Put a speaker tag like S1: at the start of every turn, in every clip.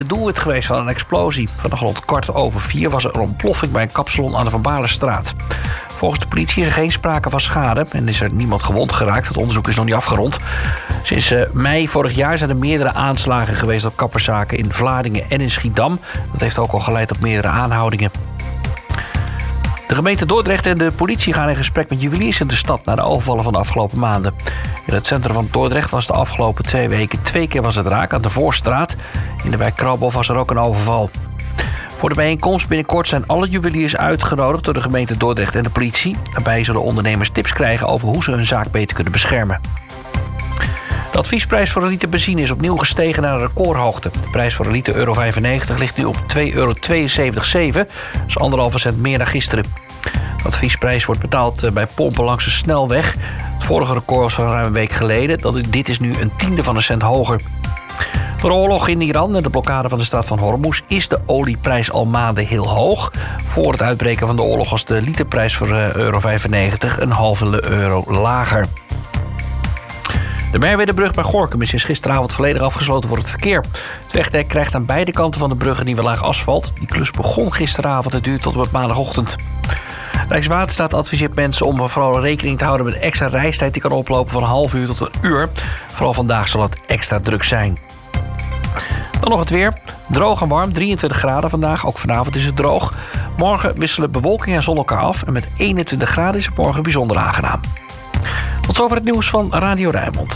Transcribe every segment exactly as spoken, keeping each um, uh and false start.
S1: Het doelwit geweest van een explosie. Vanochtend kwart over vier was er een ontploffing bij een kapsalon aan de Van Baarlestraat. Volgens de politie is er geen sprake van schade en is er niemand gewond geraakt. Het onderzoek is nog niet afgerond. Sinds uh, mei vorig jaar zijn er meerdere aanslagen geweest op kapperszaken in Vlaardingen en in Schiedam. Dat heeft ook al geleid op meerdere aanhoudingen. De gemeente Dordrecht en de politie gaan in gesprek met juweliers in de stad naar de overvallen van de afgelopen maanden. In het centrum van Dordrecht was de afgelopen twee weken twee keer was het raak aan de Voorstraat. In de wijk Krabhof was er ook een overval. Voor de bijeenkomst binnenkort zijn alle juweliers uitgenodigd door de gemeente Dordrecht en de politie. Daarbij zullen ondernemers tips krijgen over hoe ze hun zaak beter kunnen beschermen. De adviesprijs voor een liter benzine is opnieuw gestegen naar een recordhoogte. De prijs voor een liter euro vijfennegentig ligt nu op twee euro tweeënzeventig komma zeven. Dat is anderhalve cent meer dan gisteren. De adviesprijs wordt betaald bij pompen langs de snelweg. Het vorige record was van ruim een week geleden. Dit is nu een tiende van een cent hoger. Door de oorlog in Iran en de blokkade van de straat van Hormuz is de olieprijs al maanden heel hoog. Voor het uitbreken van de oorlog was de literprijs voor euro vijfennegentig een halve euro lager. De Merwedebrug bij Gorinchem is sinds gisteravond volledig afgesloten voor het verkeer. Het wegdek krijgt aan beide kanten van de brug een nieuwe laag asfalt. Die klus begon gisteravond en duurt tot en met maandagochtend. Rijkswaterstaat adviseert mensen om vooral rekening te houden met extra reistijd. Die kan oplopen van een half uur tot een uur. Vooral vandaag zal het extra druk zijn. Dan nog het weer. Droog en warm, drieëntwintig graden vandaag. Ook vanavond is het droog. Morgen wisselen bewolking en zon elkaar af. En met eenentwintig graden is het morgen bijzonder aangenaam. Tot zover het nieuws van Radio Rijnmond.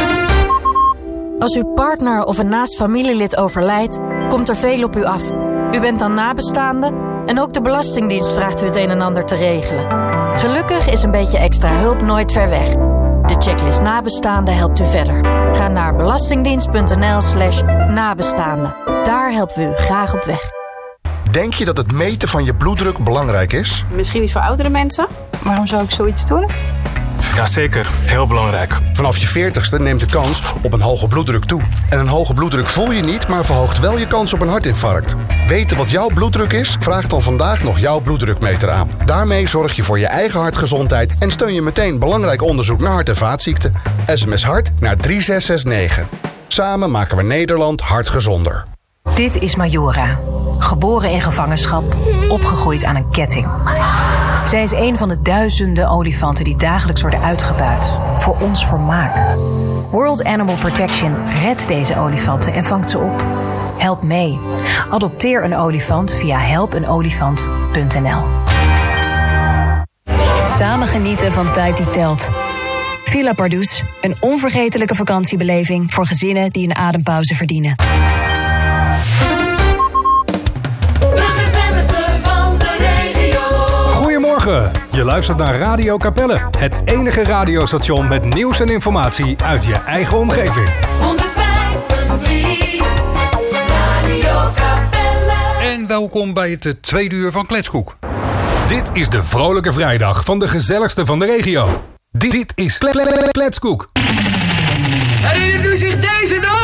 S2: Als uw partner of een naast familielid overlijdt, komt er veel op u af. U bent dan nabestaande en ook de Belastingdienst vraagt u het een en ander te regelen. Gelukkig is een beetje extra hulp nooit ver weg. De checklist nabestaande helpt u verder. Ga naar belastingdienst.nl slash nabestaande. Daar helpen we u graag op weg.
S3: Denk je dat het meten van je bloeddruk belangrijk is?
S4: Misschien niet voor oudere mensen. Waarom zou ik zoiets doen?
S5: Jazeker, heel belangrijk.
S3: Vanaf je veertigste neemt de kans op een hoge bloeddruk toe. En een hoge bloeddruk voel je niet, maar verhoogt wel je kans op een hartinfarct. Weten wat jouw bloeddruk is? Vraag dan vandaag nog jouw bloeddrukmeter aan. Daarmee zorg je voor je eigen hartgezondheid en steun je meteen belangrijk onderzoek naar hart- en vaatziekten. S M S hart naar drie zes zes negen. Samen maken we Nederland hartgezonder.
S6: Dit is Majora. Geboren in gevangenschap, opgegroeid aan een ketting. Zij is een van de duizenden olifanten die dagelijks worden uitgebuit. Voor ons vermaak. World Animal Protection redt deze olifanten en vangt ze op. Help mee. Adopteer een olifant via help een olifant punt n l.
S7: Samen genieten van tijd die telt. Villa Pardoes, een onvergetelijke vakantiebeleving voor gezinnen die een adempauze verdienen.
S8: Goedemorgen, je luistert naar Radio Capelle. Het enige radiostation met nieuws en informatie uit je eigen omgeving.
S9: honderdvijf komma drie Radio Capelle.
S10: En welkom bij het tweede uur van Kletskoek. Dit is de vrolijke vrijdag van de gezelligste van de regio. Dit is Kletskoek.
S11: Herinnert u zich deze nog?